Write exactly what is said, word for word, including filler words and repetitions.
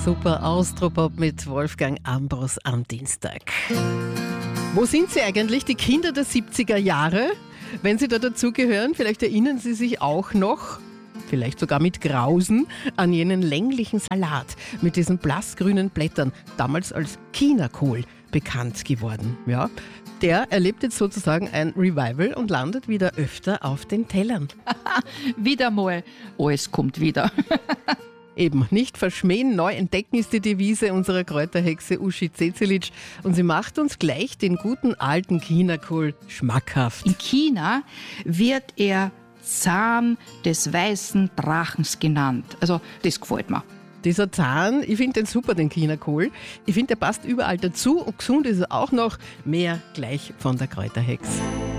Super Austropop mit Wolfgang Ambros am Dienstag. Wo sind Sie eigentlich, die Kinder der siebziger Jahre? Wenn Sie da dazugehören, vielleicht erinnern Sie sich auch noch, vielleicht sogar mit Grausen, an jenen länglichen Salat mit diesen blassgrünen Blättern, damals als Chinakohl bekannt geworden. Ja, der erlebt jetzt sozusagen ein Revival und landet wieder öfter auf den Tellern. Wieder mal, alles kommt wieder. Eben, nicht verschmähen, neu entdecken ist die Devise unserer Kräuterhexe Uschi Cecilic und sie macht uns gleich den guten alten Chinakohl schmackhaft. In China wird er Zahn des weißen Drachens genannt. Also das gefällt mir. Dieser Zahn, ich finde den super, den Chinakohl. Ich finde, der passt überall dazu und gesund ist er auch noch. Mehr gleich von der Kräuterhexe.